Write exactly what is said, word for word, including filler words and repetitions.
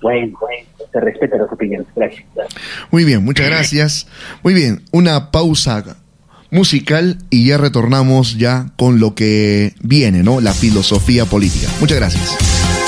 bueno, se respetan las opiniones. Gracias. Muy bien, muchas gracias. Muy bien, una pausa musical y ya retornamos ya con lo que viene, ¿no? La filosofía política. Muchas gracias.